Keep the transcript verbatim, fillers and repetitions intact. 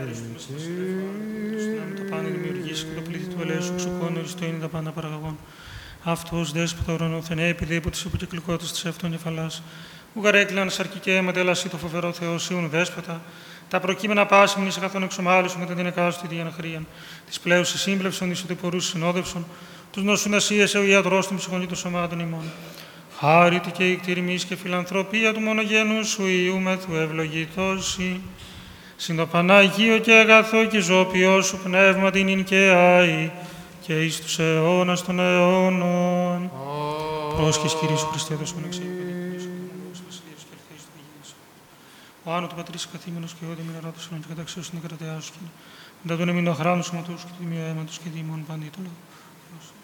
το πάνε δημιουργήσει και το πλήθη του ελέησου ξουκώνου, το είναι τα πάντα παραγαγών. Αυτός δέσποτα ουρανόθεν, επειδή υπό της υποκυκλικότητας της ευτών κεφαλάς, που γαρέκλαν σαρκή και αίματα, έλασι το φοβερό Θεό, σίουν δέσποτα, τα προκείμενα πάση μνήση καθόν εξομάλισον κατά την εκάστοτε διαναχρίαν, της πλέουση σύμπλευσον, εις οτεπορούς συνόδευσον, τους νοσούντας ίεσε ο ιατρός των ψυχών και των σωμάτων ημών. Χάρητη και η κτηριμής και φιλανθρωπία του μονογένου σου Υιού μεθου ευλογητώσει. Συν το Παναγίο και αγαθό και ζώπιό σου πνεύμα την ειν και άη και εις τους αιώνας των αιώνων. Πρόσχες Κυρίου Χριστέ, δώσον εξήγη. Ο άνω του πατρίς καθήμενος και εγώ δε μηναράτος και καταξίωσον την κρατεά σου. Μετά τον εμείνο χράνου σωματός και τη τιμία αίματος και τη ημών παντήτων.